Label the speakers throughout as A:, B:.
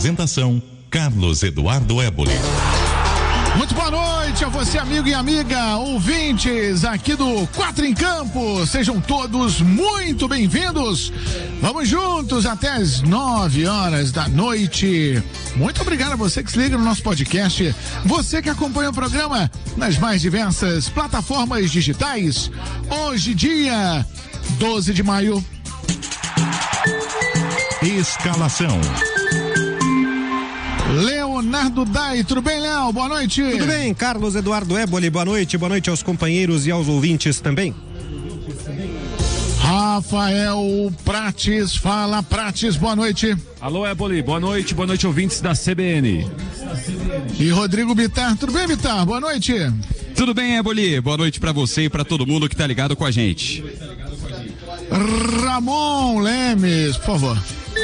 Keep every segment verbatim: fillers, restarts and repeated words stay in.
A: Apresentação: Carlos Eduardo Éboli.
B: Muito boa noite a você, amigo e amiga, ouvintes aqui do Quatro em Campo. Sejam todos muito bem-vindos. Vamos juntos até as nove horas da noite. Muito obrigado a você que se liga no nosso podcast. Você que acompanha o programa nas mais diversas plataformas digitais. Hoje, dia doze de maio.
A: Escalação:
B: Leonardo Dai, tudo bem, Léo? Boa noite.
C: Tudo bem, Carlos Eduardo Éboli, boa noite, boa noite aos companheiros e aos ouvintes também.
B: Rafael Prates, fala Prates, boa noite.
D: Alô, Éboli, boa noite, boa noite, ouvintes da C B N.
B: E Rodrigo Bittar, tudo bem, Bittar? Boa noite.
E: Tudo bem, Éboli, boa noite pra você e pra todo mundo que tá ligado com a gente.
B: Ramon Lemes, por favor.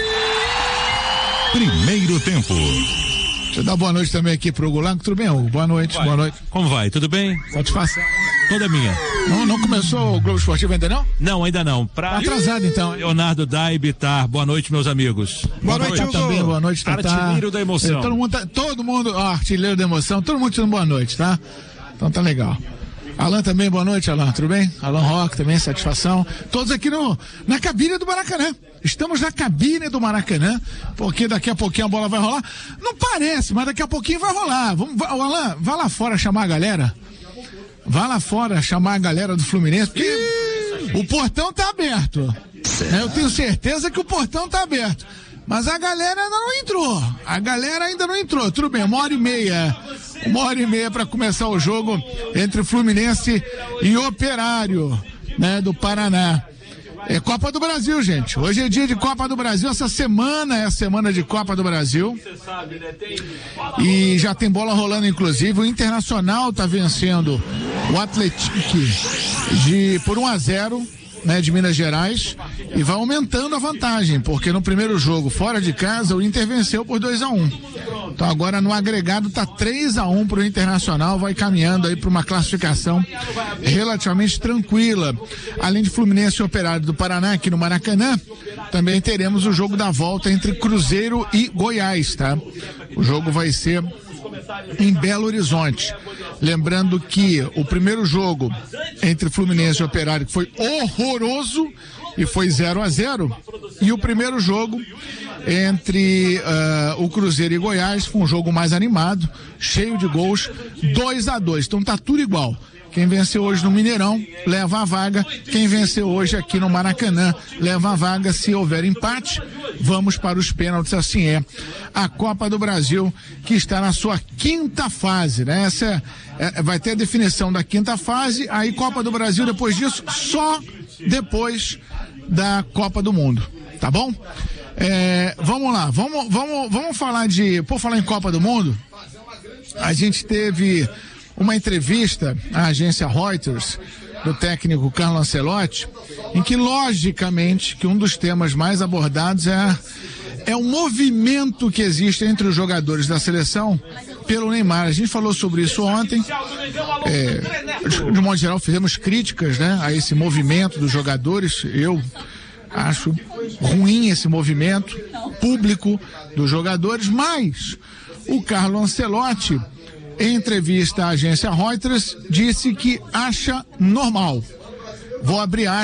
A: Primeiro tempo.
B: Deixa eu dar boa noite também aqui pro Gulanco. Tudo bem, Hugo? Boa noite,
F: vai.
B: boa noite.
F: Como vai? Tudo bem?
B: Satisfação.
F: Toda minha.
B: Não, não começou o Globo Esportivo ainda não?
F: Não, ainda não. Pra...
B: Tá atrasado então.
F: Leonardo Dai, Bitar, boa noite, meus amigos.
C: Boa, boa
B: noite,
C: noite,
B: também, boa noite, Tatá.
F: Artilheiro da emoção.
B: Todo mundo, tá, todo mundo, ó, artilheiro da emoção, todo mundo dizendo boa noite, tá? Então tá legal. Alan também, boa noite, Alan, tudo bem? Alan Rock também, satisfação. Todos aqui no, na cabine do Maracanã. Estamos na cabine do Maracanã, porque daqui a pouquinho a bola vai rolar. Não parece, mas daqui a pouquinho vai rolar. Vamos, vai, Alan, vá lá fora chamar a galera. Vá lá fora chamar a galera do Fluminense, porque o portão tá aberto. Né? Eu tenho certeza que o portão tá aberto. Mas a galera ainda não entrou. A galera ainda não entrou. Tudo bem, uma hora e meia. Uma hora e meia para começar o jogo entre Fluminense e Operário, né, do Paraná. É Copa do Brasil, gente. Hoje é dia de Copa do Brasil. Essa semana é a semana de Copa do Brasil. E já tem bola rolando, inclusive. O Internacional tá vencendo o Atlético de, por um a zero. Né, de Minas Gerais, e vai aumentando a vantagem, porque no primeiro jogo, fora de casa, o Inter venceu por dois a um. Então agora no agregado tá três a um pro Internacional, vai caminhando aí para uma classificação relativamente tranquila. Além de Fluminense e Operário do Paraná, aqui no Maracanã, também teremos o jogo da volta entre Cruzeiro e Goiás, tá? O jogo vai ser em Belo Horizonte. Lembrando que o primeiro jogo entre Fluminense e Operário foi horroroso e foi zero a zero, e o primeiro jogo entre uh, o Cruzeiro e Goiás foi um jogo mais animado, cheio de gols, dois a dois. Então tá tudo igual. Quem venceu hoje no Mineirão leva a vaga. Quem venceu hoje aqui no Maracanã leva a vaga. Se houver empate, vamos para os pênaltis. Assim é a Copa do Brasil, que está na sua quinta fase, né? Essa é, é, vai ter a definição da quinta fase. Aí Copa do Brasil, depois disso, só depois da Copa do Mundo, tá bom? É, vamos lá, vamos, vamos, vamos falar de, por falar em Copa do Mundo, a gente teve uma entrevista à agência Reuters do técnico Carlo Ancelotti, em que logicamente que um dos temas mais abordados é é o movimento que existe entre os jogadores da seleção pelo Neymar. A gente falou sobre isso ontem. É, de, de modo geral, fizemos críticas, né, a esse movimento dos jogadores. Eu acho ruim esse movimento público dos jogadores, mas o Carlo Ancelotti, em entrevista à agência Reuters, disse que acha normal. Vou abrir aspas.